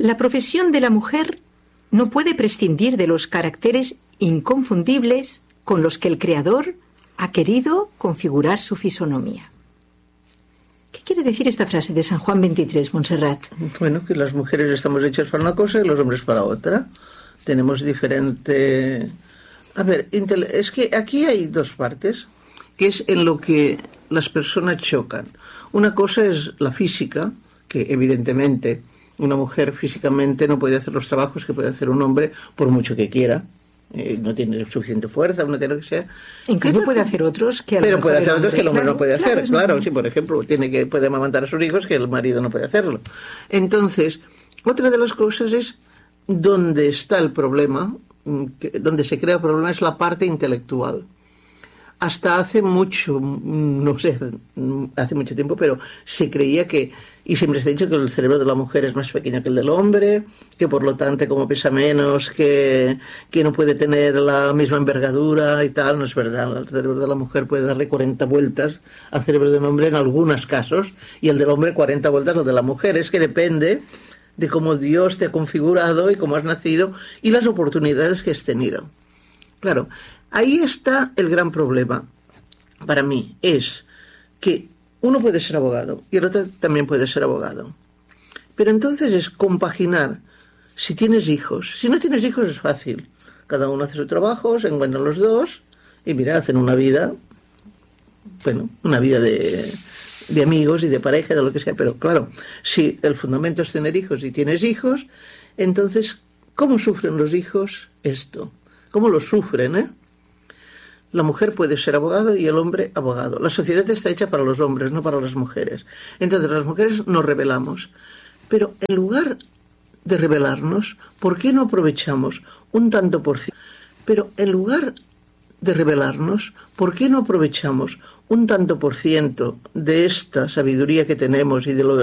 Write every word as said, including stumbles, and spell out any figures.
La profesión de la mujer no puede prescindir de los caracteres inconfundibles con los que el Creador ha querido configurar su fisonomía. ¿Qué quiere decir esta frase de San Juan veintitrés, Montserrat? Bueno, que las mujeres estamos hechas para una cosa y los hombres para otra. Tenemos diferente... A ver, es que aquí hay dos partes, que es en lo que las personas chocan. Una cosa es la física, que evidentemente una mujer físicamente no puede hacer los trabajos que puede hacer un hombre por mucho que quiera. Eh, no tiene suficiente fuerza, no tiene lo que sea. En cambio puede hacer otros que a lo Pero mejor puede hacer el otros hombre, que el hombre claro, no puede hacer, claro, claro. Sí, por ejemplo, tiene que puede amamantar a sus hijos que el marido no puede hacerlo. Entonces, otra de las cosas es donde está el problema, que, donde se crea el problema es la parte intelectual. Hasta hace mucho, no sé, hace mucho tiempo, pero se creía que, y siempre se ha dicho que el cerebro de la mujer es más pequeño que el del hombre, que por lo tanto como pesa menos, que, que no puede tener la misma envergadura y tal. No es verdad, el cerebro de la mujer puede darle cuarenta vueltas al cerebro del hombre en algunos casos, y el del hombre cuarenta vueltas al de la mujer. Es que depende de cómo Dios te ha configurado y cómo has nacido y las oportunidades que has tenido. Claro, ahí está el gran problema para mí, es que uno puede ser abogado y el otro también puede ser abogado. Pero entonces es compaginar, si tienes hijos. Si no tienes hijos es fácil. Cada uno hace su trabajo, se encuentran los dos y mira, hacen una vida, bueno, una vida de, de amigos y de pareja, de lo que sea. Pero claro, si el fundamento es tener hijos y tienes hijos, entonces, ¿cómo sufren los hijos esto? ¿Cómo lo sufren, eh? La mujer puede ser abogado y el hombre abogado. La sociedad está hecha para los hombres, no para las mujeres. Entonces las mujeres nos rebelamos. Pero en lugar de rebelarnos, ¿por qué no aprovechamos un tanto por ciento? Pero en lugar de rebelarnos, ¿por qué no aprovechamos un tanto por ciento de esta sabiduría que tenemos y de lo